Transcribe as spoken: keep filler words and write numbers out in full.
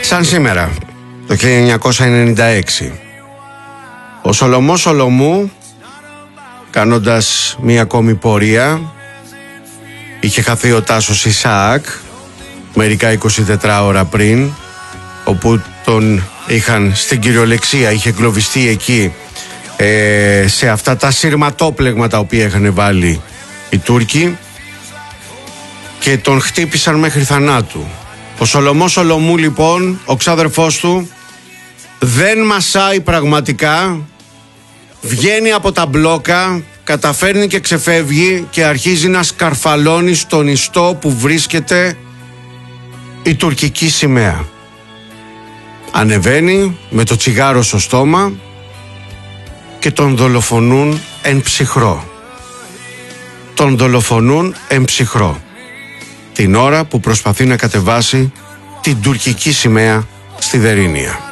Σαν σήμερα, το χίλια εννιακόσια ενενήντα έξι, ο Σολομός Σολομού, κάνοντας μία ακόμη πορεία, είχε χαθεί ο Τάσος Ισαάκ μερικά εικοσιτετρά ώρα πριν, όπου τον είχαν στην κυριολεξία, είχε εγκλωβιστεί εκεί ε, σε αυτά τα σειρματόπλεγμα τα οποία είχαν βάλει οι Τούρκοι και τον χτύπησαν μέχρι θανάτου. Ο Σολομός Σολομού λοιπόν, ο ξάδερφός του, δεν μασάει πραγματικά, βγαίνει από τα μπλόκα, καταφέρνει και ξεφεύγει και αρχίζει να σκαρφαλώνει στον ιστό που βρίσκεται η τουρκική σημαία. Ανεβαίνει με το τσιγάρο στο στόμα και τον δολοφονούν εν ψυχρό. Τον δολοφονούν εν ψυχρό την ώρα που προσπαθεί να κατεβάσει την τουρκική σημαία στη Δερίνεια.